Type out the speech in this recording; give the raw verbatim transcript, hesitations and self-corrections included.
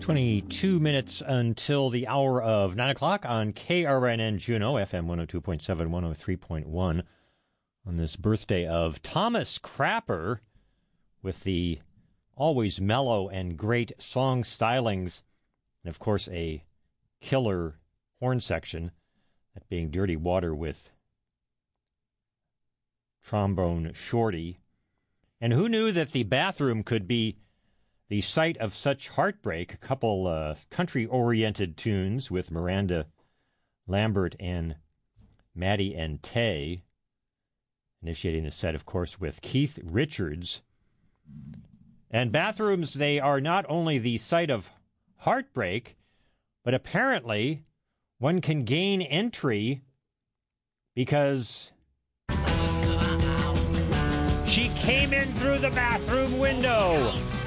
twenty-two minutes until the hour of nine o'clock on K R N N Juneau, F M one oh two point seven, one oh three point one, on this birthday of Thomas Crapper, with the always mellow and great song stylings, and of course a killer horn section, that being Dirty Water with Trombone Shorty. And who knew that the bathroom could be the site of such heartbreak? A couple uh, country-oriented tunes with Miranda Lambert and Maddie and Tay. Initiating the set, of course, with Keith Richards. And bathrooms, they are not only the site of heartbreak, but apparently one can gain entry because she came in through the bathroom window.